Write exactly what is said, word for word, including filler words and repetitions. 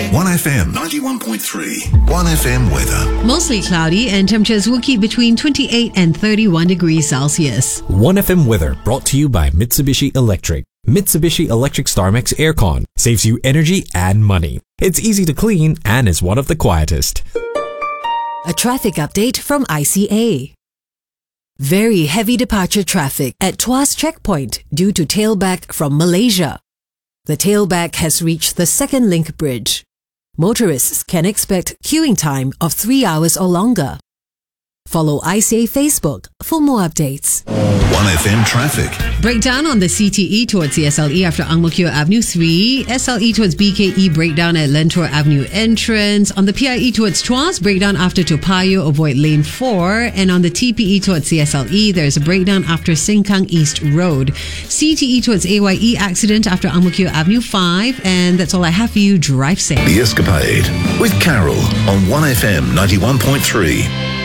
one F M ninety-one point three. one F M weather. Mostly cloudy and temperatures will keep between twenty-eight and thirty-one degrees Celsius. one F M weather brought to you by Mitsubishi Electric. Mitsubishi Electric StarMax Aircon saves you energy and money. It's easy to clean and is one of the quietest. A traffic update from I C A. Very heavy departure traffic at Tuas Checkpoint due to tailback from Malaysia. The tailback has reached the second link bridge. Motorists can expect queuing time of three hours or longer. Follow I C A Facebook for more updates. one F M traffic. Breakdown on the C T E towards C S L E after Ang Mo Kio Avenue three. S L E towards B K E, breakdown at Lentor Avenue entrance. On the P I E towards Tuas, breakdown after Toa Payoh, avoid lane four. And on the T P E towards C S L E, there's a breakdown after Sengkang East Road. C T E towards A Y E, accident after Ang Mo Kio Avenue five. And that's all I have for you. Drive safe. The Escapade with Carol on one F M ninety-one point three.